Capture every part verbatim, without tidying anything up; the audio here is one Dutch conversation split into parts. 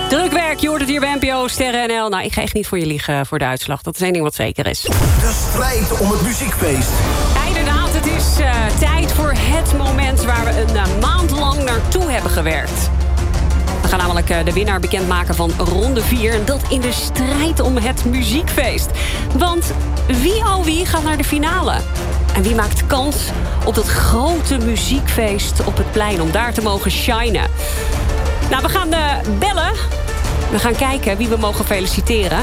Drukwerk, je hoort het hier bij N P O, Sterren N L. Nou, ik ga echt niet voor je liegen voor de uitslag. Dat is één ding wat zeker is. De strijd om het muziekfeest. Ja, inderdaad, het is uh, tijd voor het moment waar we een uh, maand lang naartoe hebben gewerkt. We gaan namelijk uh, de winnaar bekendmaken van ronde vier. En dat in de strijd om het muziekfeest. Want wie oh wie gaat naar de finale? En wie maakt kans op dat grote muziekfeest op het plein om daar te mogen shinen? Nou, we gaan uh, bellen. We gaan kijken wie we mogen feliciteren.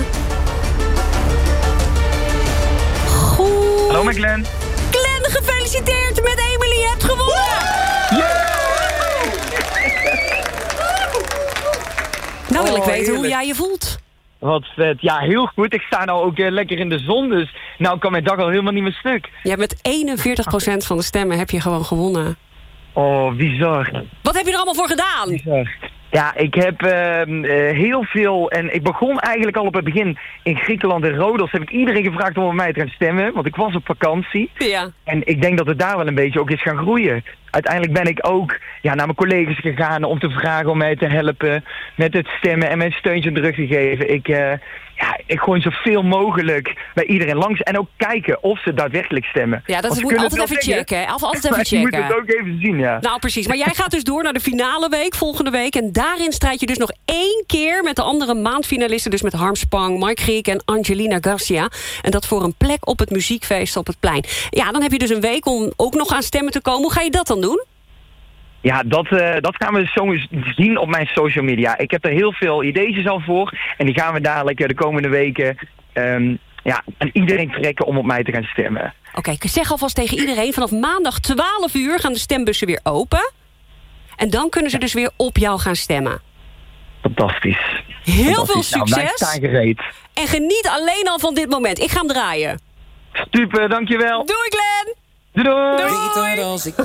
Goed. Hallo met Glenn. Glenn, gefeliciteerd met Emily. Je hebt gewonnen. Yeah! Nou wil ik Oh, weten hoe heerlijk. jij je voelt. Wat vet. Ja, heel goed. Ik sta nou ook uh, lekker in de zon, dus nou kan mijn dag al helemaal niet meer stuk. Ja, met eenenveertig procent van de stemmen heb je gewoon gewonnen. Oh, bizar. Wat heb je er allemaal voor gedaan? Bizar. Ja, ik heb uh, uh, heel veel, en ik begon eigenlijk al op het begin in Griekenland en Rodos. Heb ik iedereen gevraagd om op mij te gaan stemmen, want ik was op vakantie. Ja. En ik denk dat het daar wel een beetje ook is gaan groeien. Uiteindelijk ben ik ook ja, naar mijn collega's gegaan om te vragen om mij te helpen met het stemmen en mijn steuntje in de rug te geven. Ik, uh, ja, ik gooi zoveel mogelijk bij iedereen langs en ook kijken of ze daadwerkelijk stemmen. Ja, dat Want moet ze altijd kunnen even het wel checken. zeggen, Hè? Altijd even maar je moet checken. het ook even zien, ja. Nou, precies. Maar jij gaat dus door naar de finale week, volgende week. En daarin strijd je dus nog één keer met de andere maandfinalisten. Dus met Harm Spang, Mike Griek en Angelina Garcia. En dat voor een plek op het muziekfeest op het plein. Ja, dan heb je dus een week om ook nog aan stemmen te komen. Hoe ga je dat dan doen? Ja, dat, uh, dat gaan we zo eens zien op mijn social media. Ik heb er heel veel ideetjes al voor. En die gaan we dadelijk uh, de komende weken um, ja, aan iedereen trekken om op mij te gaan stemmen. Oké, okay, ik zeg alvast tegen iedereen. Vanaf maandag twaalf uur gaan de stembussen weer open. En dan kunnen ze dus weer op jou gaan stemmen. Fantastisch. Heel Fantastisch. veel Nou, wij succes. staan gereed. En geniet alleen al van dit moment. Ik ga hem draaien. Super, dankjewel. Doei Glenn! Doei doei! Doei! Als ik